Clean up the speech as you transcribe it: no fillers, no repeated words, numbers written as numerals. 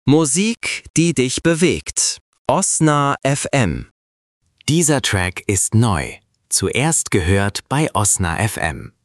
Musik, die dich bewegt. Osna FM. Dieser Track ist neu. Zuerst gehört bei Osna FM.